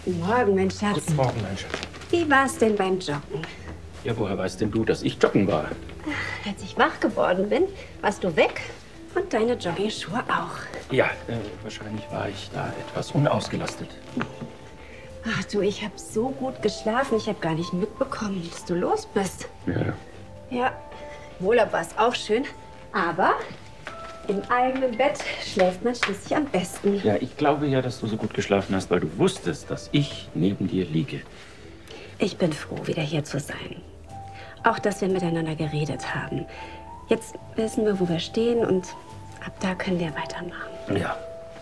Guten Morgen, mein Schatz. Guten Morgen, mein Schatz. Wie war's denn beim Joggen? Ja, woher weißt denn du, dass ich joggen war? Als ich wach geworden bin, warst du weg und deine Joggingschuhe auch. Ja, wahrscheinlich war ich da etwas unausgelastet. Ach du, ich habe so gut geschlafen, ich habe gar nicht mitbekommen, dass du los bist. Ja. Ja, Urlaub war es auch schön, aber im eigenen Bett schläft man schließlich am besten. Ja, ich glaube ja, dass du so gut geschlafen hast, weil du wusstest, dass ich neben dir liege. Ich bin froh, wieder hier zu sein. Auch, dass wir miteinander geredet haben. Jetzt wissen wir, wo wir stehen und ab da können wir weitermachen. Ja.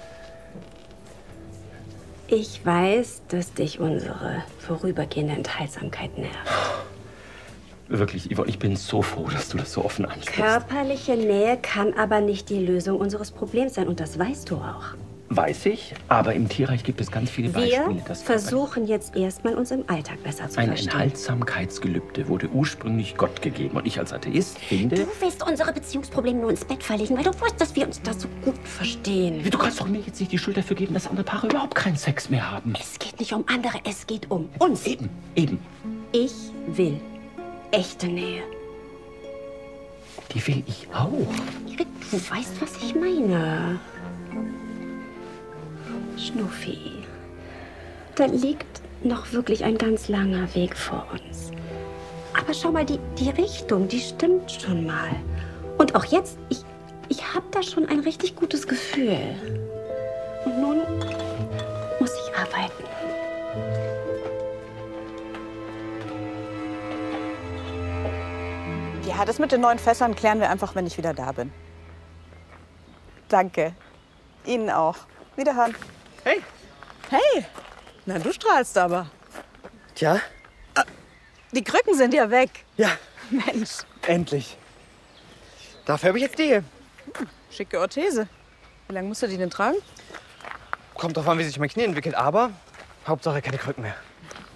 Ich weiß, dass dich unsere vorübergehende Enthaltsamkeit nervt. Wirklich, Yvonne, ich bin so froh, dass du das so offen ansprichst. Körperliche Nähe kann aber nicht die Lösung unseres Problems sein und das weißt du auch. Weiß ich, aber im Tierreich gibt es ganz viele Beispiele. Wir versuchen jetzt erstmal, uns im Alltag besser zu Ein verstehen. Enthaltsamkeitsgelübde wurde ursprünglich Gott gegeben. Und ich als Atheist finde... Du willst unsere Beziehungsprobleme nur ins Bett verlegen, weil du weißt, dass wir uns da so gut verstehen. Du kannst doch mir jetzt nicht die Schuld dafür geben, dass andere Paare überhaupt keinen Sex mehr haben. Es geht nicht um andere, es geht um uns. Eben. Ich will echte Nähe. Die will ich auch. Erik, du weißt, was ich meine. Schnuffi, da liegt noch wirklich ein ganz langer Weg vor uns. Aber schau mal, die Richtung, die stimmt schon mal. Und auch jetzt, ich habe da schon ein richtig gutes Gefühl. Und nun muss ich arbeiten. Ja, das mit den neuen Fässern klären wir einfach, wenn ich wieder da bin. Danke. Ihnen auch. Wiederhören. Hey. Hey. Na, du strahlst aber. Tja, Die Krücken sind ja weg. ja, Mensch, endlich. Dafür habe ich jetzt die hier. schicke Orthese. Wie lange musst du die denn tragen? Kommt drauf an, wie sich mein Knie entwickelt, aber Hauptsache keine Krücken mehr.